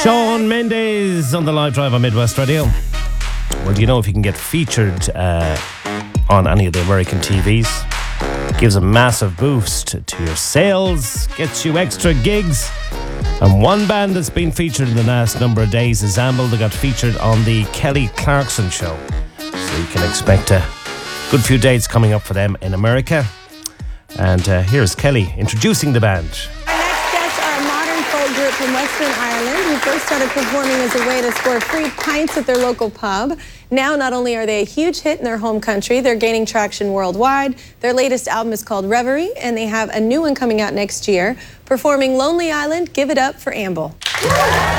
Shawn Mendes on the live drive on Midwest Radio. Well, do you know if you can get featured on any of the American TVs? Gives a massive boost to your sales, gets you extra gigs. And one band that's been featured in the last number of days is Amble. They got featured on the Kelly Clarkson show. So you can expect a good few dates coming up for them in America. And here's Kelly introducing the band. Our next guests are a modern folk group from Western Ireland who first started performing as a way to score free pints at their local pub. Now, not only are they a huge hit in their home country, they're gaining traction worldwide. Their latest album is called Reverie, and they have a new one coming out next year. Performing Lonely Island, give it up for Amble.